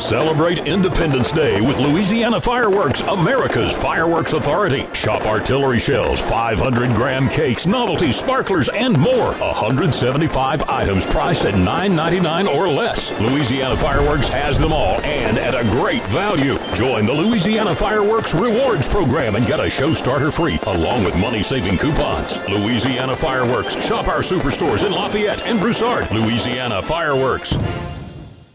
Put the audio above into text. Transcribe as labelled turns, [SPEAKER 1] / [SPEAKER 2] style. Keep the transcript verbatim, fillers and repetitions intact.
[SPEAKER 1] Celebrate Independence Day with Louisiana Fireworks, America's fireworks authority. Shop artillery shells, five hundred gram cakes, novelties, sparklers, and more. one hundred seventy-five items priced at nine ninety-nine or less. Louisiana Fireworks has them all and at a great value. Join the Louisiana Fireworks Rewards Program and get a show starter free, along with money-saving coupons. Louisiana Fireworks. Shop our superstores in Lafayette and Broussard. Louisiana Fireworks.